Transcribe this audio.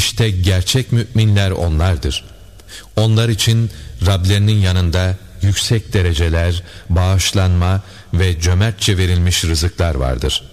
İşte gerçek müminler onlardır. Onlar için Rablerinin yanında yüksek dereceler, bağışlanma ve cömertçe verilmiş rızıklar vardır.